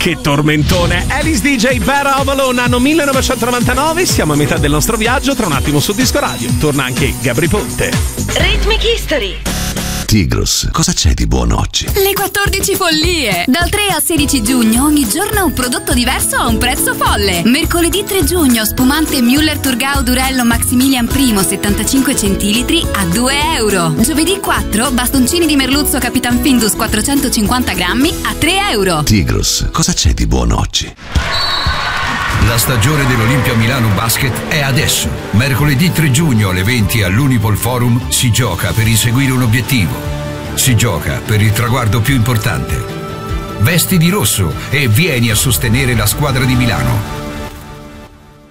che tormentone. Alice DJ, Better Home Alone, anno 1999. Siamo a metà del nostro viaggio. Tra un attimo su Disco Radio torna anche Gabri Ponte. Rhythmic History. Tigros, cosa c'è di buono oggi? Le 14 follie! Dal 3 al 16 giugno ogni giorno un prodotto diverso a un prezzo folle. Mercoledì 3 giugno spumante Müller Thurgau Durello Maximilian I 75 centilitri a €2. Giovedì 4 bastoncini di merluzzo Capitan Findus 450 grammi a €3. Tigros, cosa c'è di buono oggi? La stagione dell'Olimpia Milano Basket è adesso. Mercoledì 3 giugno alle 20 all'Unipol Forum si gioca per inseguire un obiettivo. Si gioca per il traguardo più importante. Vesti di rosso e vieni a sostenere la squadra di Milano.